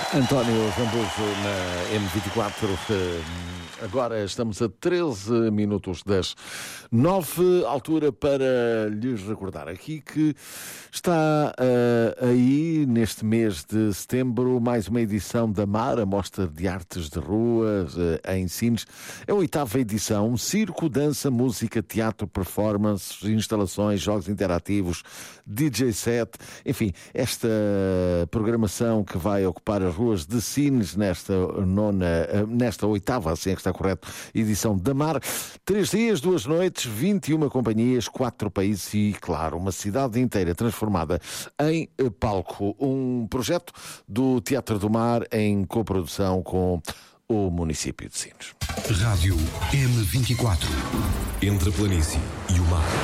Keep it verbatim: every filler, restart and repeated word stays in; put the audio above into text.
António Zambujo na M vinte e quatro. Agora estamos a treze minutos das nove, altura para lhes recordar aqui que está uh, aí neste mês de setembro mais uma edição da MAR, a Mostra de Artes de Rua uh, em Sines. É a oitava edição, circo, dança, música, teatro, performances, instalações, jogos interativos, D J set, enfim, esta programação que vai ocupar as ruas de Sines nesta nona, nesta oitava, assim é que está correto, edição da MAR. Três dias, duas noites, vinte e uma companhias, quatro países e, claro, uma cidade inteira transformada em palco. Um projeto do Teatro do Mar em coprodução com o município de Sines. Rádio M vinte e quatro. Entre a planície e o mar.